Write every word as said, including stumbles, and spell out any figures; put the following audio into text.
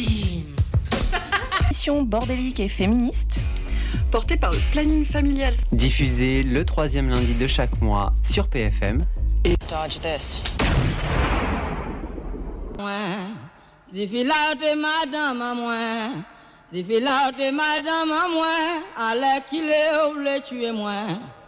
Émission bordélique et féministe, portée par le planning familial. Diffusée le troisième lundi de chaque mois sur P F M. Et Dodge this. Zifilate madame à moi, zifilate madame à moi, allez qu'il est ou le tuer moi.